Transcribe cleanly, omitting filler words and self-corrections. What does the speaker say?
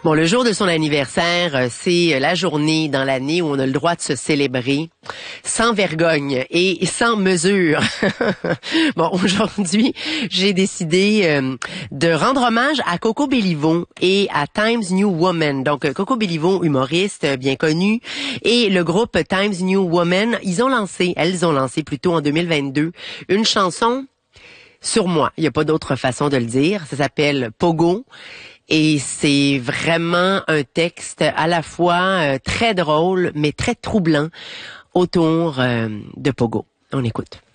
Bon, le jour de son anniversaire, c'est la journée dans l'année où on a le droit de se célébrer sans vergogne et sans mesure. Bon, aujourd'hui, j'ai décidé de rendre hommage à Coco Béliveau et à Times New Woman. Donc, Coco Béliveau, humoriste bien connu, et le groupe Times New Woman, elles ont lancé plutôt en 2022, une chanson sur moi. Il n'y a pas d'autre façon de le dire. Ça s'appelle Pogo. Et c'est vraiment un texte à la fois très drôle, mais très troublant autour de Pogo. On écoute.